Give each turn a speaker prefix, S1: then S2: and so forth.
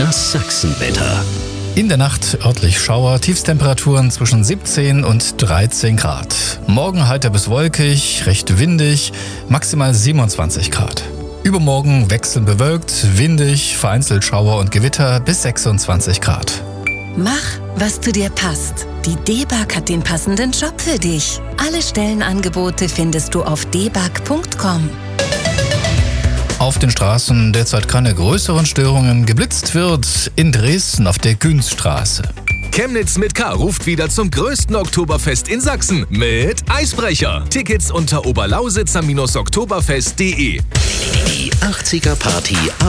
S1: Das Sachsenwetter.
S2: In der Nacht örtlich Schauer, Tiefstemperaturen zwischen 17 und 13 Grad. Morgen heiter bis wolkig, recht windig, maximal 27 Grad. Übermorgen wechselnd bewölkt, windig, vereinzelt Schauer und Gewitter bis 26 Grad.
S3: Mach, was zu dir passt. Die DEBAG hat den passenden Job für dich. Alle Stellenangebote findest du auf debag.com.
S2: Auf den Straßen derzeit keine größeren Störungen. Geblitzt wird in Dresden auf der Günzstraße.
S4: Chemnitz mit K ruft wieder zum größten Oktoberfest in Sachsen mit Eisbrecher. Tickets unter oberlausitzer-oktoberfest.de.
S1: Die 80er Party